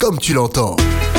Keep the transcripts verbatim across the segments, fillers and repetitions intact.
comme tu l'entends.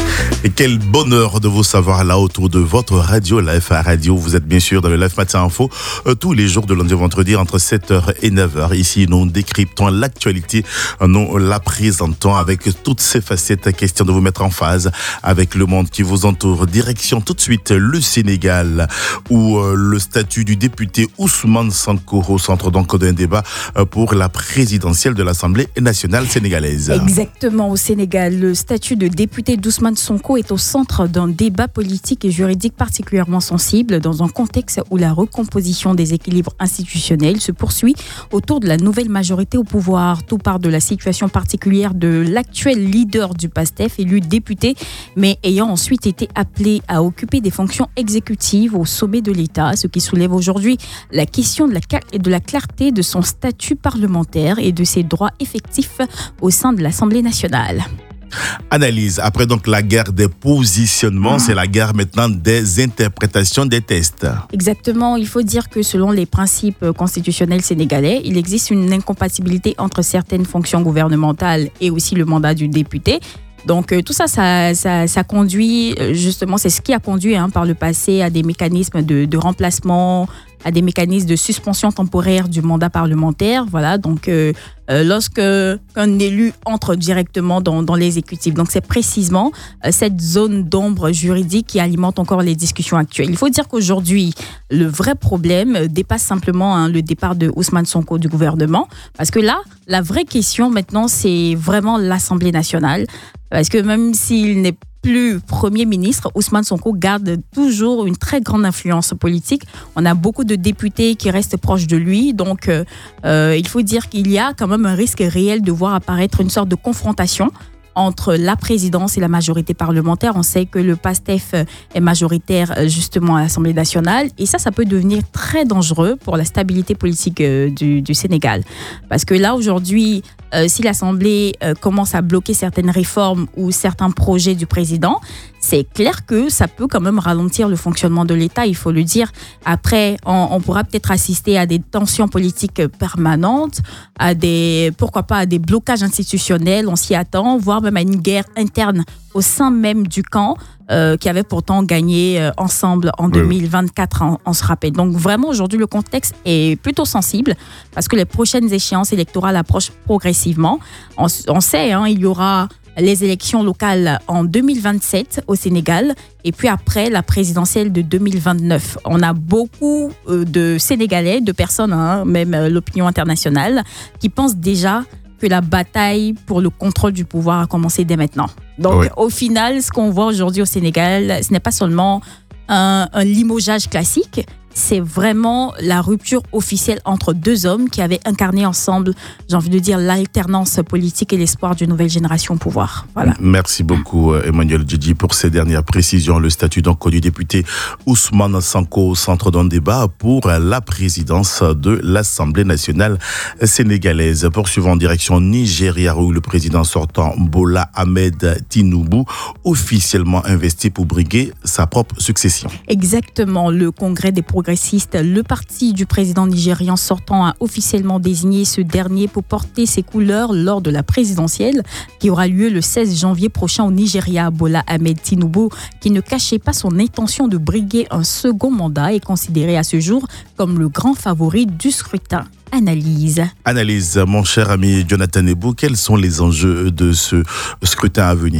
Et quel bonheur de vous savoir là autour de votre radio, la F A Radio. Vous êtes bien sûr dans le Live Matin Info, euh, tous les jours de lundi au vendredi entre sept heures et neuf heures. Ici, nous décryptons l'actualité, nous la présentons avec toutes ses facettes, question de vous mettre en phase avec le monde qui vous entoure. Direction tout de suite le Sénégal, où euh, le statut du député Ousmane Sonko au centre donc d'un débat euh, pour la présidentielle de l'Assemblée nationale sénégalaise. Exactement, au Sénégal, le statut de député d'Ousmane Sonko est au centre d'un débat politique et juridique particulièrement sensible dans un contexte où la recomposition des équilibres institutionnels se poursuit autour de la nouvelle majorité au pouvoir. Tout part de la situation particulière de l'actuel leader du PASTEF, élu député, mais ayant ensuite été appelé à occuper des fonctions exécutives au sommet de l'État, ce qui soulève aujourd'hui la question de la, de la clarté de son statut parlementaire et de ses droits effectifs au sein de l'Assemblée nationale. Analyse. Après donc la guerre des positionnements, mmh. c'est la guerre maintenant des interprétations des tests. Exactement. Il faut dire que selon les principes constitutionnels sénégalais, il existe une incompatibilité entre certaines fonctions gouvernementales et aussi le mandat du député. Donc euh, tout ça, ça, ça, ça conduit, justement, c'est ce qui a conduit hein, par le passé à des mécanismes de, de remplacement, à des mécanismes de suspension temporaire du mandat parlementaire. Voilà, donc euh, euh, lorsque qu'un élu entre directement dans, dans l'exécutif. Donc c'est précisément euh, cette zone d'ombre juridique qui alimente encore les discussions actuelles. Il faut dire qu'aujourd'hui, le vrai problème dépasse simplement hein, le départ de Ousmane Sonko du gouvernement. Parce que là, la vraie question maintenant, c'est vraiment l'Assemblée nationale. Parce que même s'il n'est plus Premier ministre, Ousmane Sonko garde toujours une très grande influence politique. On a beaucoup de députés qui restent proches de lui. Donc, euh, euh, il faut dire qu'il y a quand même un risque réel de voir apparaître une sorte de confrontation entre la présidence et la majorité parlementaire. On sait que le PASTEF est majoritaire justement à l'Assemblée nationale et ça, ça peut devenir très dangereux pour la stabilité politique du, du Sénégal. Parce que là, aujourd'hui, euh, si l'Assemblée euh, commence à bloquer certaines réformes ou certains projets du président, c'est clair que ça peut quand même ralentir le fonctionnement de l'État, il faut le dire. Après, on, on pourra peut-être assister à des tensions politiques permanentes, à des, pourquoi pas à des blocages institutionnels, on s'y attend, voire même à une guerre interne au sein même du camp, euh, qui avait pourtant gagné euh, ensemble en deux mille vingt-quatre, on, on se rappelle. Donc vraiment, aujourd'hui, le contexte est plutôt sensible parce que les prochaines échéances électorales approchent progressivement. On, on sait, hein, il y aura les élections locales en deux mille vingt-sept au Sénégal et puis après la présidentielle de deux mille vingt-neuf. On a beaucoup de Sénégalais, de personnes, hein, même l'opinion internationale, qui pensent déjà que la bataille pour le contrôle du pouvoir a commencé dès maintenant. Donc oui. Au final, ce qu'on voit aujourd'hui au Sénégal, ce n'est pas seulement un, un limogeage classique, c'est vraiment la rupture officielle entre deux hommes qui avaient incarné ensemble, j'ai envie de dire, l'alternance politique et l'espoir d'une nouvelle génération au pouvoir. Voilà. Merci beaucoup Emmanuel Djidji pour ces dernières précisions. Le statut donc du député Ousmane Sonko au centre d'un débat pour la présidence de l'Assemblée nationale sénégalaise. Poursuivons en direction Nigeria où le président sortant Bola Ahmed Tinubu officiellement investi pour briguer sa propre succession. Exactement, le congrès des progressistes, le parti du président nigérian sortant a officiellement désigné ce dernier pour porter ses couleurs lors de la présidentielle qui aura lieu le seize janvier prochain au Nigeria. Bola Ahmed Tinubu, qui ne cachait pas son intention de briguer un second mandat, est considéré à ce jour comme le grand favori du scrutin. Analyse. Analyse, mon cher ami Jonathan Ebou, quels sont les enjeux de ce scrutin à venir ?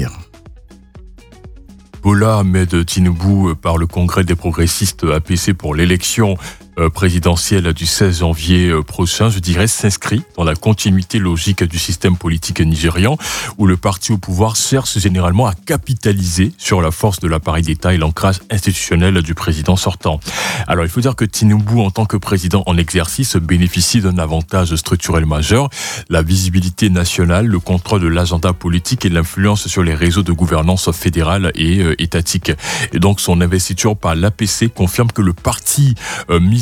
Bola Ahmed Tinubu par le Congrès des progressistes A P C pour l'élection présidentielle du seize janvier prochain, je dirais, s'inscrit dans la continuité logique du système politique nigérian où le parti au pouvoir cherche généralement à capitaliser sur la force de l'appareil d'État et l'ancrage institutionnel du président sortant. Alors, il faut dire que Tinubu, en tant que président en exercice, bénéficie d'un avantage structurel majeur, la visibilité nationale, le contrôle de l'agenda politique et l'influence sur les réseaux de gouvernance fédérale et euh, étatique. Et donc, son investiture par l'A P C confirme que le parti euh, mis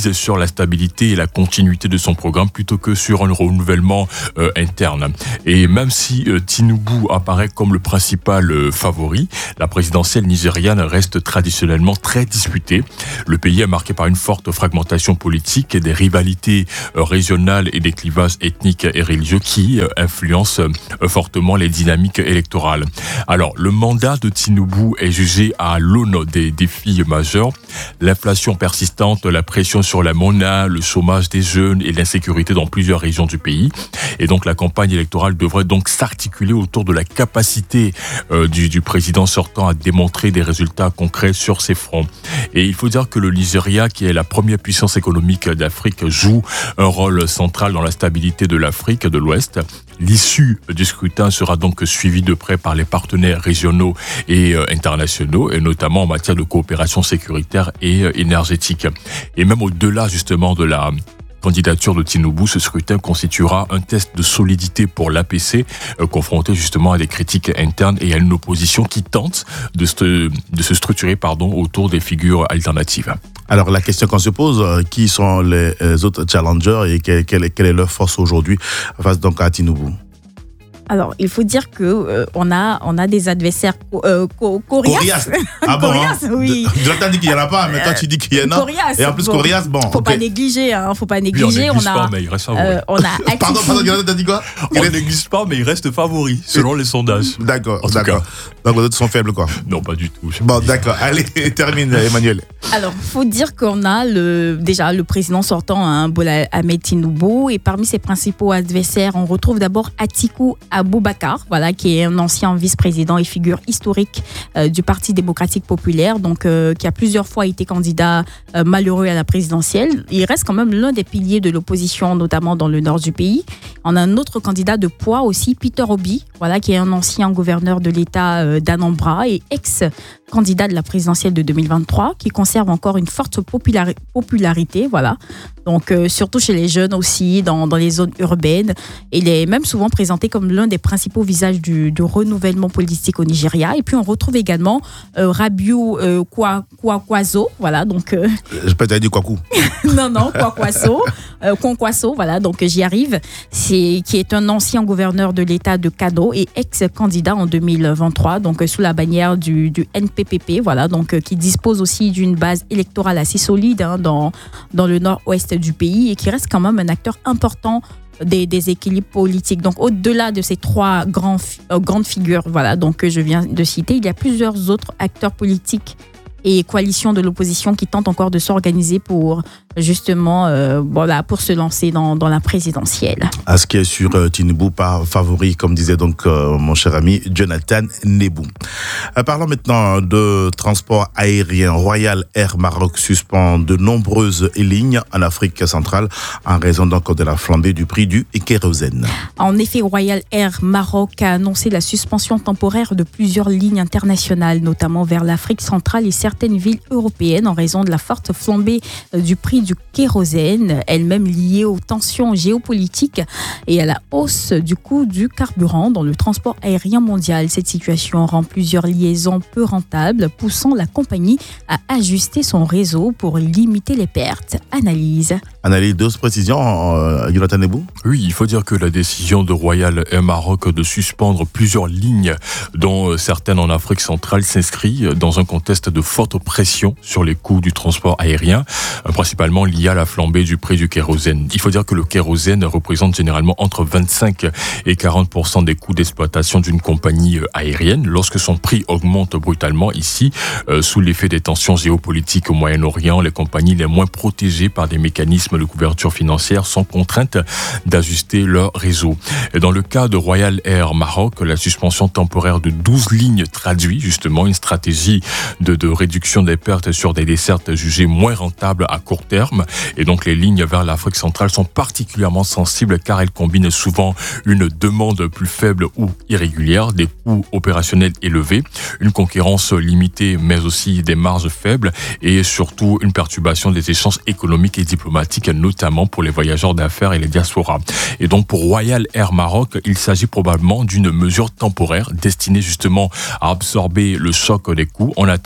mise sur la stabilité et la continuité de son programme plutôt que sur un renouvellement euh, interne. Et même si euh, Tinubu apparaît comme le principal euh, favori, la présidentielle nigériane reste traditionnellement très disputée. Le pays est marqué par une forte fragmentation politique et des rivalités euh, régionales et des clivages ethniques et religieux qui euh, influencent euh, fortement les dynamiques électorales. Alors, le mandat de Tinubu est jugé à l'aune des défis majeurs. L'inflation persistante, la pression sur la monnaie, le chômage des jeunes et l'insécurité dans plusieurs régions du pays. Et donc, la campagne électorale devrait donc s'articuler autour de la capacité euh, du, du président sortant à démontrer des résultats concrets sur ces fronts. Et il faut dire que le Nigeria, qui est la première puissance économique d'Afrique, joue un rôle central dans la stabilité de l'Afrique de l'Ouest. L'issue du scrutin sera donc suivie de près par les partenaires régionaux et euh, internationaux, et notamment en matière de coopération sécuritaire et euh, énergétique. Et même au-delà justement de la candidature de Tinubu, ce scrutin constituera un test de solidité pour l'A P C, euh, confronté justement à des critiques internes et à une opposition qui tente de se, de se structurer pardon, autour des figures alternatives. Alors la question qu'on se pose, euh, qui sont les euh, autres challengers et quelle, quelle, quelle est leur force aujourd'hui face donc à Tinubu? Alors, il faut dire que euh, on a on a des adversaires euh, co- coriaces. Coriace. Ah bon, Coriace, hein? oui. Jonathan dit qu'il n'y en a pas, mais toi tu dis qu'il y en a. Coriace. Et en plus Bon, coriace, bon. Faut ok. pas négliger, hein. Faut pas Lui, négliger. on on néglige a pas, mais il reste favori. euh, on a Atiku. Pardon, pardon, Jonathan, t'as dit quoi? On ne néglige pas, mais il reste favori, selon les sondages. D'accord, En tout d'accord. Donc les autres sont faibles, quoi. Non, pas du tout. Bon, d'accord. Allez, termine, Emmanuel. Alors, faut dire qu'on a le déjà le président sortant, hein, Bola Ahmed Tinubu, et parmi ses principaux adversaires, on retrouve d'abord Atiku Abubakar, voilà, qui est un ancien vice-président et figure historique euh, du Parti démocratique populaire, donc euh, qui a plusieurs fois été candidat euh, malheureux à la présidentielle. Il reste quand même l'un des piliers de l'opposition, notamment dans le nord du pays. On a un autre candidat de poids aussi, Peter Obi, voilà, qui est un ancien gouverneur de l'État euh, d'Anambra et ex-candidat de la présidentielle de deux mille vingt-trois, qui conserve encore une forte populari- popularité, voilà. Donc euh, surtout chez les jeunes aussi, dans, dans les zones urbaines. Il est même souvent présenté comme l'un des principaux visages du, du renouvellement politique au Nigeria. Et puis on retrouve également euh, Rabiu euh, Kwa- Kwakwaso, voilà, donc euh, Je peux te dire Kwaku. non, non, Kwakwaso, euh, Kwankwaso, voilà, donc j'y arrive, c'est, qui est un ancien gouverneur de l'État de Kano et ex-candidat en deux mille vingt-trois, donc euh, sous la bannière du, du N P P P, voilà, donc euh, qui dispose aussi d'une base électorale assez solide hein, dans, dans le nord-ouest du pays et qui reste quand même un acteur important des, des équilibres politiques. Donc au-delà de ces trois grands, euh, grandes figures, voilà, donc que je viens de citer, il y a plusieurs autres acteurs politiques et coalitions de l'opposition qui tentent encore de s'organiser pour justement euh, voilà, pour se lancer dans, dans la présidentielle. À ce qui est sur euh, Tinubu par favori, comme disait donc euh, mon cher ami Jonathan Nebou. Euh, parlons maintenant de transport aérien. Royal Air Maroc suspend de nombreuses lignes en Afrique centrale en raison donc de la flambée du prix du kérosène. En effet, Royal Air Maroc a annoncé la suspension temporaire de plusieurs lignes internationales, notamment vers l'Afrique centrale et certaines villes européennes en raison de la forte flambée du prix du kérosène, elle-même liée aux tensions géopolitiques et à la hausse du coût du carburant dans le transport aérien mondial. Cette situation rend plusieurs liaisons peu rentables, poussant la compagnie à ajuster son réseau pour limiter les pertes. Analyse. Analyse de précision, euh, Jonathan Nebou. Oui, il faut dire que la décision de Royal Air Maroc de suspendre plusieurs lignes, dont certaines en Afrique centrale, s'inscrit dans un contexte de forte pression sur les coûts du transport aérien, principalement lié à la flambée du prix du kérosène. Il faut dire que le kérosène représente généralement entre vingt-cinq et quarante pour cent des coûts d'exploitation d'une compagnie aérienne. Lorsque son prix augmente brutalement ici, euh, sous l'effet des tensions géopolitiques au Moyen-Orient, les compagnies les moins protégées par des mécanismes de couverture financière sont contraintes d'ajuster leur réseau. Et dans le cas de Royal Air Maroc, la suspension temporaire de douze lignes traduit justement une stratégie de, de réduction des pertes sur des dessertes jugées moins rentables à court terme. Et donc les lignes vers l'Afrique centrale sont particulièrement sensibles car elles combinent souvent une demande plus faible ou irrégulière, des coûts opérationnels élevés, une concurrence limitée mais aussi des marges faibles et surtout une perturbation des échanges économiques et diplomatiques, notamment pour les voyageurs d'affaires et les diasporas. Et donc pour Royal Air Maroc, il s'agit probablement d'une mesure temporaire destinée justement à absorber le choc des coûts en attendant une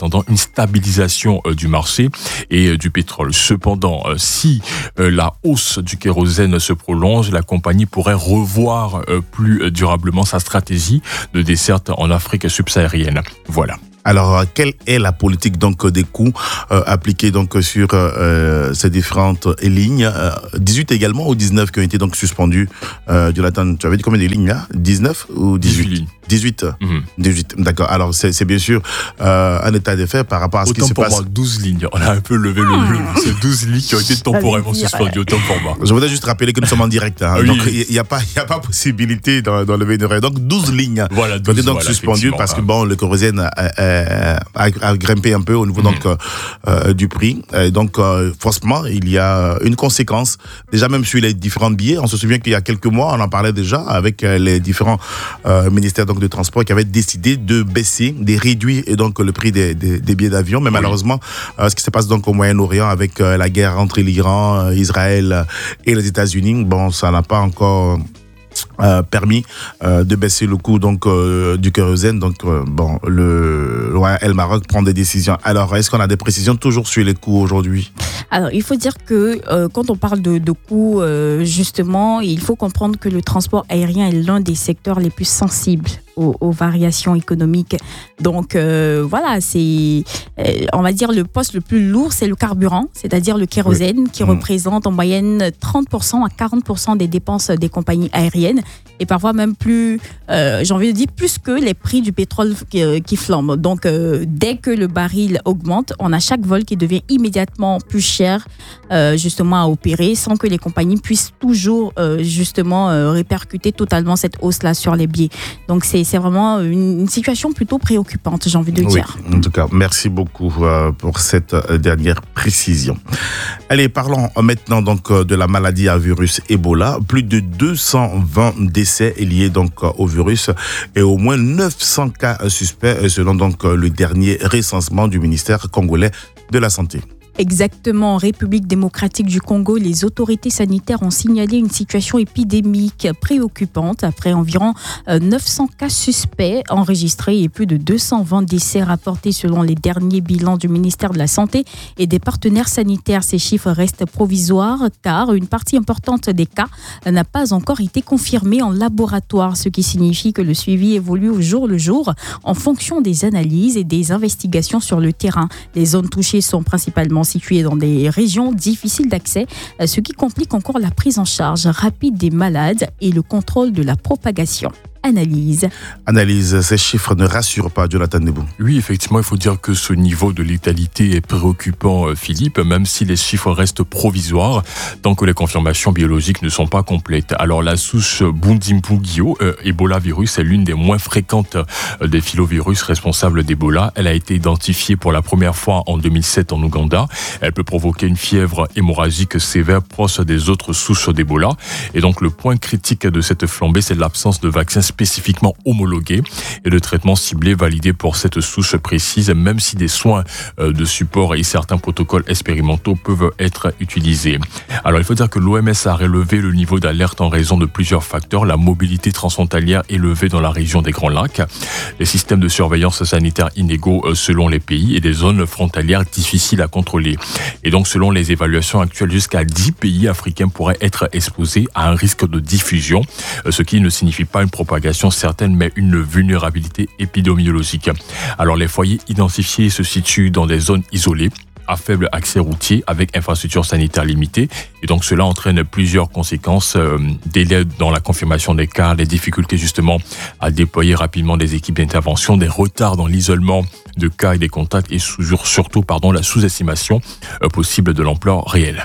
stabilisation euh, du marché et euh, du pétrole. Cependant, euh, si euh, la hausse du kérosène se prolonge, la compagnie pourrait revoir euh, plus durablement sa stratégie de desserte en Afrique subsaharienne. Voilà. Alors, quelle est la politique donc des coûts euh, appliqués donc sur euh, ces différentes lignes euh, dix-huit également ou dix-neuf qui ont été donc suspendues euh, Jonathan, tu avais dit combien de lignes là? dix-neuf ou dix-huit? dix-huit lignes. dix-huit. Mm-hmm. dix-huit, d'accord. Alors, c'est, c'est bien sûr euh, un état des faits par rapport à ce autant qui se pour passe. Moi, douze lignes. On a un peu levé le jeu. C'est douze lignes qui ont été temporairement suspendues, autant pour moi. Je voudrais juste rappeler que nous sommes en direct. Hein. Oui. Donc, il n'y a, a pas possibilité d'enlever une oreille. Donc, douze lignes voilà, qui ont été donc voilà, suspendues parce que bon, le kérosène a, a, a, a grimpé un peu au niveau donc, mmh. euh, du prix. Et donc, euh, forcément, il y a une conséquence. Déjà, même sur les différents billets, on se souvient qu'il y a quelques mois, on en parlait déjà avec les différents euh, ministères donc, de transport qui avaient décidé de baisser, de réduire et donc, le prix des, des, des billets d'avion. Mais oui. malheureusement, euh, ce qui se passe donc au Moyen-Orient avec euh, la guerre entre l'Iran, euh, Israël et les États-Unis, bon, ça n'a pas encore... Euh, permis euh, de baisser le coût donc euh, du kérosène. Donc euh, bon, le Royal Air Maroc prend des décisions. Alors, est-ce qu'on a des précisions toujours sur les coûts aujourd'hui? Alors, il faut dire que euh, quand on parle de, de coûts, euh, justement, il faut comprendre que le transport aérien est l'un des secteurs les plus sensibles aux, aux variations économiques. Donc, euh, voilà, c'est, euh, on va dire, le poste le plus lourd, c'est le carburant, c'est-à-dire le kérosène, oui. qui mmh. représente en moyenne trente pour cent à quarante pour cent des dépenses des compagnies aériennes. Et parfois même plus, euh, j'ai envie de dire, plus que les prix du pétrole qui, euh, qui flambent. Donc, euh, dès que le baril augmente, on a chaque vol qui devient immédiatement plus cher, euh, justement, à opérer, sans que les compagnies puissent toujours, euh, justement, euh, répercuter totalement cette hausse-là sur les billets. Donc, c'est, c'est vraiment une, une situation plutôt préoccupante, j'ai envie de oui, dire. En tout cas, merci beaucoup euh, pour cette euh, dernière précision. Allez, parlons maintenant donc de la maladie à virus Ebola. Plus de deux cent vingt décès liés donc au virus et au moins neuf cents cas suspects selon donc le dernier recensement du ministère congolais de la Santé. Exactement. En République démocratique du Congo, les autorités sanitaires ont signalé une situation épidémique préoccupante après environ neuf cents cas suspects enregistrés et plus de deux cent vingt décès rapportés selon les derniers bilans du ministère de la Santé et des partenaires sanitaires. Ces chiffres restent provisoires car une partie importante des cas n'a pas encore été confirmée en laboratoire, ce qui signifie que le suivi évolue au jour le jour en fonction des analyses et des investigations sur le terrain. Les zones touchées sont principalement situés dans des régions difficiles d'accès, ce qui complique encore la prise en charge rapide des malades et le contrôle de la propagation. Analyse. Analyse, ces chiffres ne rassurent pas, Jonathan Nebou. Oui, effectivement, il faut dire que ce niveau de létalité est préoccupant, Philippe, même si les chiffres restent provisoires, tant que les confirmations biologiques ne sont pas complètes. Alors, la souche Bundibugyo, euh, Ebola virus, est l'une des moins fréquentes des filovirus responsables d'Ebola. Elle a été identifiée pour la première fois en deux mille sept en Ouganda. Elle peut provoquer une fièvre hémorragique sévère proche des autres souches d'Ebola. Et donc, le point critique de cette flambée, c'est l'absence de vaccins spécifiquement homologués et de traitements ciblés validés pour cette souche précise, même si des soins de support et certains protocoles expérimentaux peuvent être utilisés. Alors, il faut dire que l'O M S a relevé le niveau d'alerte en raison de plusieurs facteurs. La mobilité transfrontalière élevée dans la région des Grands Lacs, les systèmes de surveillance sanitaire inégaux selon les pays et des zones frontalières difficiles à contrôler. Et donc, selon les évaluations actuelles, jusqu'à dix pays africains pourraient être exposés à un risque de diffusion, ce qui ne signifie pas une propagation certaine, mais une vulnérabilité épidémiologique. Alors, les foyers identifiés se situent dans des zones isolées, à faible accès routier, avec infrastructures sanitaires limitées. Et donc, cela entraîne plusieurs conséquences. Euh, délai dans la confirmation des cas, des difficultés justement à déployer rapidement des équipes d'intervention, des retards dans l'isolement de cas et des contacts, et surtout pardon, la sous-estimation euh, possible de l'ampleur réelle.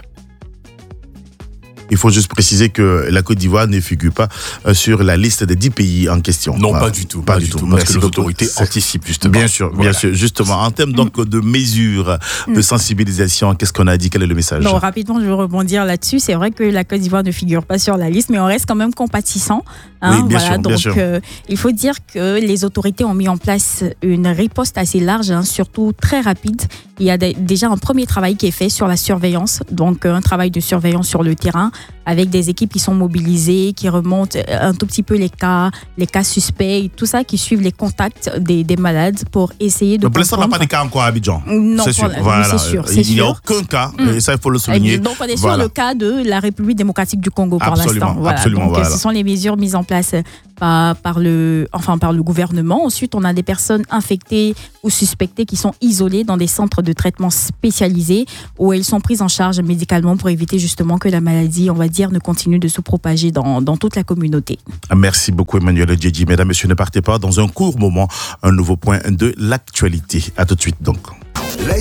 Il faut juste préciser que la Côte d'Ivoire ne figure pas sur la liste des dix pays en question. Non, pas du tout. Pas, pas du tout. tout parce Merci que les autorités c'est... anticipent justement. Bien sûr, voilà. bien sûr. Justement, en termes donc de mesures de sensibilisation, qu'est-ce qu'on a dit? Quel est le message? Non, rapidement, je veux rebondir là-dessus. C'est vrai que la Côte d'Ivoire ne figure pas sur la liste, mais on reste quand même compatissant. Hein, oui, bien voilà. sûr, donc, bien sûr. Euh, il faut dire que les autorités ont mis en place une riposte assez large, hein, surtout très rapide. Il y a d- déjà un premier travail qui est fait sur la surveillance, donc un travail de surveillance sur le terrain. avec des équipes qui sont mobilisées, qui remontent un tout petit peu les cas, les cas suspects, tout ça, qui suivent les contacts des, des malades pour essayer de Donc, pour l'instant, on n'a comprendre. pas de cas encore à Abidjan. Non, c'est sûr. pour- Voilà. oui, c'est sûr, c'est Il n'y a sûr. aucun cas, Mm. et ça, il faut le souligner. Donc, on est Voilà. sur le cas de la République démocratique du Congo pour Absolument, l'instant. Voilà. absolument, Donc, voilà. ce sont les mesures mises en place par, par, le, enfin, par le gouvernement. Ensuite, on a des personnes infectées ou suspectées qui sont isolées dans des centres de traitement spécialisés où elles sont prises en charge médicalement pour éviter justement que la maladie, on va dire, ne continue de se propager dans, dans toute la communauté. Merci beaucoup, Emmanuel Djedji. Mesdames, Messieurs, ne partez pas. Dans un court moment, un nouveau point de l'actualité. À tout de suite, donc.